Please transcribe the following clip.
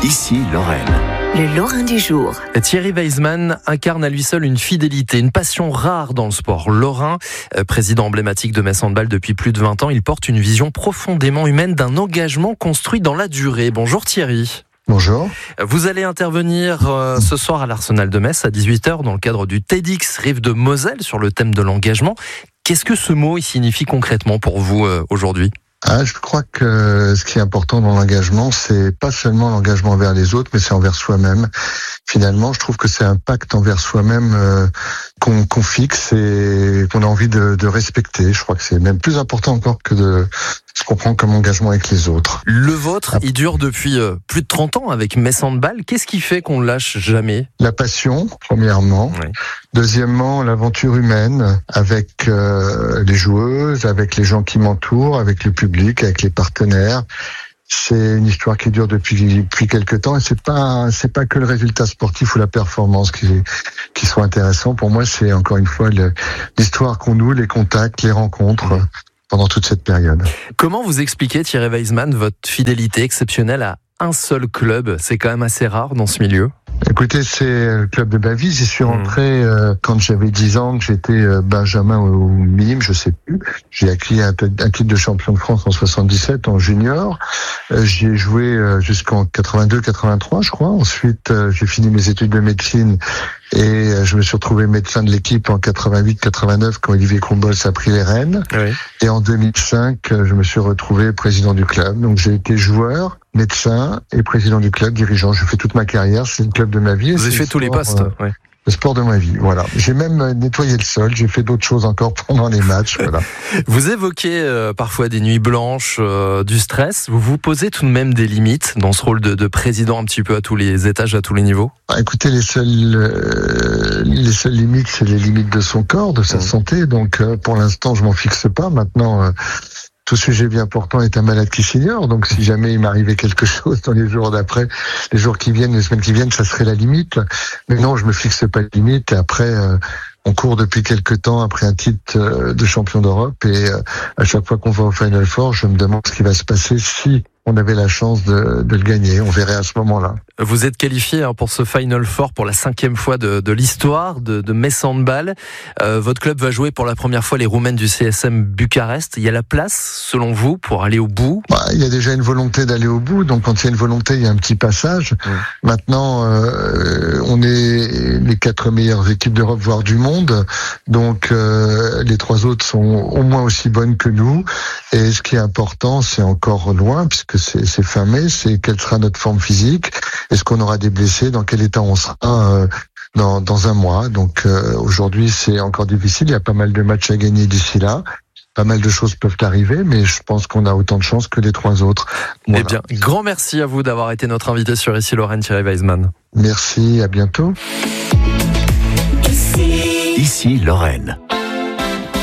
Ici Lorraine. Le Lorrain du jour. Thierry Weisman incarne à lui seul une fidélité, une passion rare dans le sport lorrain. Président emblématique de Metz Handball depuis plus de 20 ans, il porte une vision profondément humaine d'un engagement construit dans la durée. Bonjour Thierry. Bonjour. Vous allez intervenir ce soir à l'Arsenal de Metz à 18h dans le cadre du TEDx Rive de Moselle sur le thème de l'engagement. Qu'est-ce que ce mot il signifie concrètement pour vous aujourd'hui ? Je crois que ce qui est important dans l'engagement, c'est pas seulement l'engagement envers les autres, mais c'est envers soi-même. Finalement, je trouve que c'est un pacte envers soi-même qu'on fixe et qu'on a envie de respecter. Je crois que c'est même plus important encore que de ce qu'on prend comme engagement avec les autres. Le vôtre, il dure depuis plus de 30 ans avec Metz Handball. Qu'est-ce qui fait qu'on ne lâche jamais ? La passion, premièrement. Oui. Deuxièmement, l'aventure humaine avec les joueuses, avec les gens qui m'entourent, avec le public, avec les partenaires. C'est une histoire qui dure depuis quelque temps et c'est pas que le résultat sportif ou la performance qui sont intéressants. Pour moi, c'est encore une fois l'histoire qu'on noue, les contacts, les rencontres pendant toute cette période. Comment vous expliquez, Thierry Weisman, votre fidélité exceptionnelle à un seul club ? C'est quand même assez rare dans ce milieu. Écoutez, c'est le club de ma vie. J'y suis rentré quand j'avais 10 ans, que j'étais Benjamin ou Mime, je sais plus. J'ai acquis un titre de champion de France en 77 en junior. J'y ai joué jusqu'en 82-83, je crois. Ensuite, j'ai fini mes études de médecine et je me suis retrouvé médecin de l'équipe en 88-89 quand Olivier Combols a pris les rênes. Oui. Et en 2005, je me suis retrouvé président du club. Donc j'ai été joueur, médecin et président du club, dirigeant. J'ai fait toute ma carrière, c'est le club de ma vie. Vous avez fait tous les postes, oui. Le sport de ma vie, voilà. J'ai même nettoyé le sol, j'ai fait d'autres choses encore pendant les matchs, voilà. Vous évoquez parfois des nuits blanches, du stress. Vous vous posez tout de même des limites dans ce rôle de président un petit peu à tous les étages, à tous les niveaux ? Écoutez, les seules limites, c'est les limites de son corps, de sa santé. Donc, pour l'instant, je m'en fixe pas. Maintenant, tout sujet bien portant est un malade qui s'ignore. Donc, si jamais il m'arrivait quelque chose dans les jours d'après, les jours qui viennent, les semaines qui viennent, ça serait la limite. Mais non, je me fixe pas de limite. Et après, on court depuis quelques temps après un titre de champion d'Europe. Et à chaque fois qu'on va au Final Four, je me demande ce qui va se passer si on avait la chance de le gagner. On verrait à ce moment-là. Vous êtes qualifié pour ce Final Four pour la 5e fois de l'histoire de Metz Handball. Votre club va jouer pour la première fois les Roumaines du CSM Bucarest. Il y a la place, selon vous, pour aller au bout ? Il y a déjà une volonté d'aller au bout. Donc, quand il y a une volonté, il y a un petit passage. Maintenant, on est les 4 meilleures équipes d'Europe, voire du monde. Donc, les 3 autres sont au moins aussi bonnes que nous. Et ce qui est important, c'est encore loin, puisque c'est fin mai, c'est quelle sera notre forme physique. Est-ce qu'on aura des blessés ? Dans quel état on sera dans un mois ? Donc aujourd'hui, c'est encore difficile. Il y a pas mal de matchs à gagner d'ici là. Pas mal de choses peuvent arriver, mais je pense qu'on a autant de chance que les 3 autres. Voilà. Eh bien, grand merci à vous d'avoir été notre invité sur Ici Lorraine, Thierry Weisman. Merci, à bientôt. Ici Lorraine.